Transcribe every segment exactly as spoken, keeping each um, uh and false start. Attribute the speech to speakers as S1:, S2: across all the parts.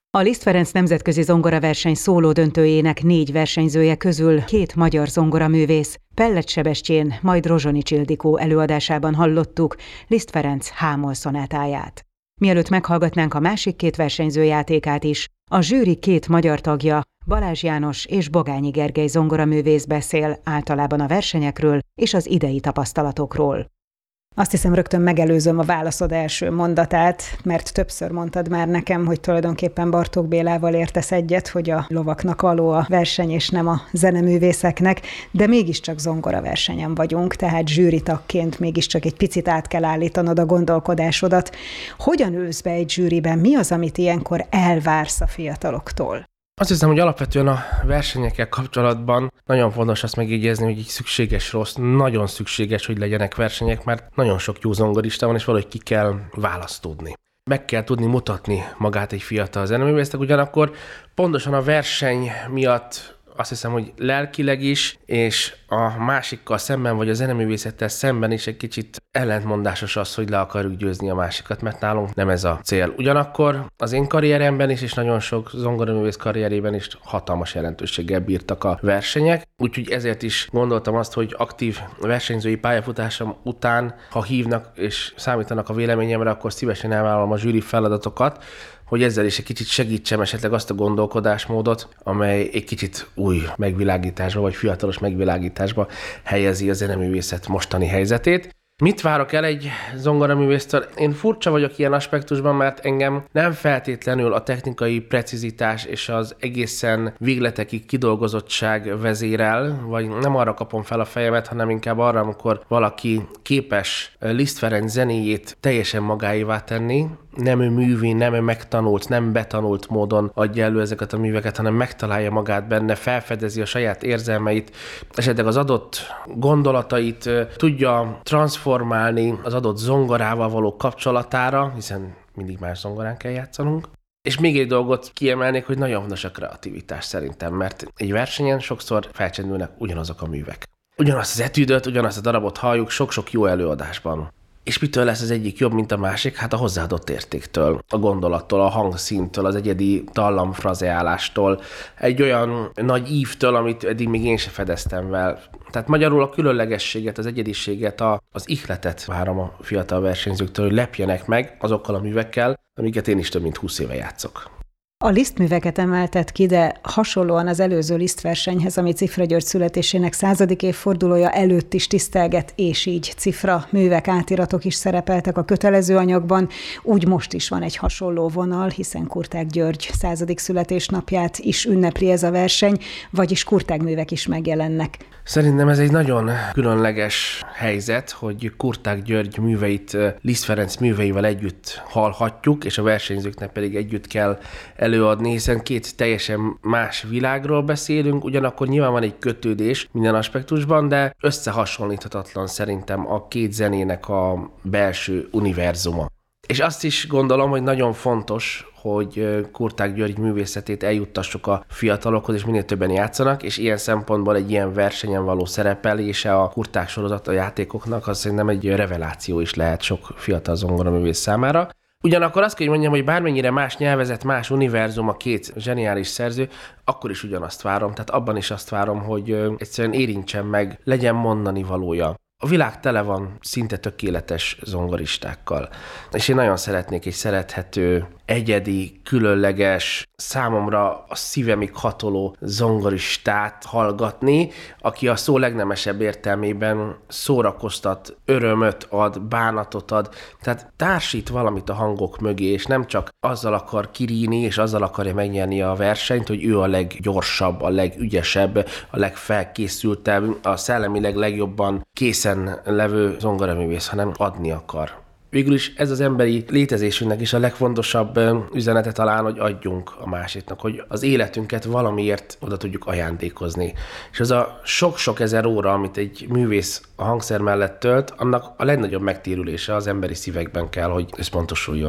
S1: A Liszt Ferenc nemzetközi zongoraverseny szóló döntőjének négy versenyzője közül két magyar zongoraművész, Pellet Sebestyén, majd Rozsonics Ildikó előadásában hallottuk Liszt Ferenc H-moll szonátáját. Mielőtt meghallgatnánk a másik két versenyző játékát is, a zsűri két magyar tagja, Balázs János és Bogányi Gergely zongoraművész beszél általában a versenyekről és az idei tapasztalatokról. Azt hiszem, rögtön megelőzöm a válaszod első mondatát, mert többször mondtad már nekem, hogy tulajdonképpen Bartók Bélával értesz egyet, hogy a lovaknak való a verseny és nem a zeneművészeknek, de mégiscsak zongoraversenyen vagyunk, tehát zsűritagként mégiscsak egy picit át kell állítanod a gondolkodásodat. Hogyan ülsz be egy zsűriben? Mi az, amit ilyenkor elvársz a fiataloktól?
S2: Azt hiszem, hogy alapvetően a versenyekkel kapcsolatban nagyon fontos azt megjegyezni, hogy így szükséges rossz, nagyon szükséges, hogy legyenek versenyek, mert nagyon sok jó zongorista van, és valahogy ki kell választódni. Meg kell tudni mutatni magát egy fiatal zeneművésznek, ugyanakkor pontosan a verseny miatt azt hiszem, hogy lelkileg is, és a másikkal szemben, vagy a zeneművészettel szemben is egy kicsit ellentmondásos az, hogy le akarjuk győzni a másikat, mert nálunk nem ez a cél. Ugyanakkor az én karrieremben is, és nagyon sok zongoraművész karrierében is hatalmas jelentőséggel bírtak a versenyek, úgyhogy ezért is gondoltam azt, hogy aktív versenyzői pályafutásom után, ha hívnak és számítanak a véleményemre, akkor szívesen elvállalom a zsűri feladatokat, hogy ezzel is egy kicsit segítsem esetleg azt a gondolkodásmódot, amely egy kicsit új megvilágításba, vagy fiatalos megvilágításba helyezi a zeneművészet mostani helyzetét. Mit várok el egy zongoraművésztől? Én furcsa vagyok ilyen aspektusban, mert engem nem feltétlenül a technikai precizitás és az egészen végletekig kidolgozottság vezérel, vagy nem arra kapom fel a fejemet, hanem inkább arra, amikor valaki képes Liszt Ferenc zenéjét teljesen magáévá tenni, nem ő művé, nem ő megtanult, nem betanult módon adja elő ezeket a műveket, hanem megtalálja magát benne, felfedezi a saját érzelmeit, esetleg az adott gondolatait tudja transformálni az adott zongorával való kapcsolatára, hiszen mindig más zongorán kell játszanunk. És még egy dolgot kiemelnék, hogy nagyon fontos a kreativitás szerintem, mert egy versenyen sokszor felcsendülnek ugyanazok a művek. Ugyanazt az etüdöt, ugyanazt a darabot halljuk sok-sok jó előadásban. És mitől lesz az egyik jobb, mint a másik? Hát a hozzáadott értéktől, a gondolattól, a hangszíntől, az egyedi dallamfrazeálástól, egy olyan nagy ívtől, amit eddig még én se fedeztem fel. Tehát magyarul a különlegességet, az egyediséget, a, az ihletet várom a fiatal versenyzőktől, hogy lepjenek meg azokkal a művekkel, amiket én is több mint húsz éve játszok.
S1: A Liszt műveket emelted ki, de hasonlóan az előző Liszt versenyhez, ami Cifra György születésének századik évfordulója előtt is tisztelget, és így cifra művek, átiratok is szerepeltek a kötelező anyagban. Úgy most is van egy hasonló vonal, hiszen Kurtág György századik születésnapját is ünnepli ez a verseny, vagyis Kurtág művek is megjelennek.
S2: Szerintem ez egy nagyon különleges helyzet, hogy Kurtág György műveit Liszt Ferenc műveivel együtt hallhatjuk, és a versenyzőknek pedig együtt kell előadni, hiszen két teljesen más világról beszélünk, ugyanakkor nyilván van egy kötődés minden aspektusban, de összehasonlíthatatlan szerintem a két zenének a belső univerzuma. És azt is gondolom, hogy nagyon fontos, hogy Kurtág György művészetét eljuttassuk a fiatalokhoz, és minél többen játszanak, és ilyen szempontból egy ilyen versenyen való szerepelése a Kurtág sorozat a játékoknak, az szerintem egy reveláció is lehet sok fiatal zongoraművész számára. Ugyanakkor azt kell, hogy mondjam, hogy bármennyire más nyelvezet, más univerzum a két zseniális szerző, akkor is ugyanazt várom, tehát abban is azt várom, hogy egyszerűen érintsen meg, legyen mondani valója. A világ tele van szinte tökéletes zongoristákkal, és én nagyon szeretnék egy szerethető, egyedi, különleges, számomra a szívemig hatoló zongoristát hallgatni, aki a szó legnemesebb értelmében szórakoztat, örömöt ad, bánatot ad, tehát társít valamit a hangok mögé, és nem csak azzal akar kiríni, és azzal akarja megnyerni a versenyt, hogy ő a leggyorsabb, a legügyesebb, a legfelkészültebb, a szellemileg legjobban készen levő zongoraművész, hanem adni akar. Végül is ez az emberi létezésünknek is a legfontosabb üzenete talán, hogy adjunk a másiknak, hogy az életünket valamiért oda tudjuk ajándékozni. És az a sok-sok ezer óra, amit egy művész a hangszer mellett tölt, annak a legnagyobb megtérülése az emberi szívekben kell, hogy összpontosuljon.
S1: A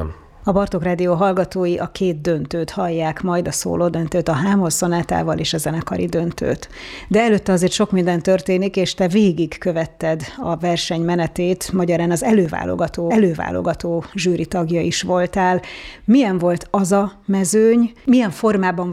S1: A Bartók Rádió hallgatói a két döntőt hallják, majd a szóló döntőt, a Hámos szonátával és a zenekari döntőt. De előtte azért sok minden történik, és te végig követted a verseny menetét, magyarán az előválogató, előválogató zsűri tagja is voltál. Milyen volt az a mezőny, milyen formában